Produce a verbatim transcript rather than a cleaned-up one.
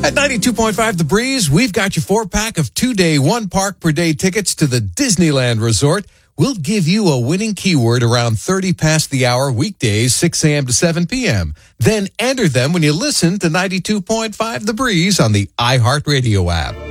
At ninety-two point five The Breeze, we've got your four-pack of two-day, one-park-per-day tickets to the Disneyland Resort. We'll give you a winning keyword around thirty past the hour weekdays, six a.m. to seven p.m. Then enter them when you listen to ninety-two point five The Breeze on the iHeartRadio app.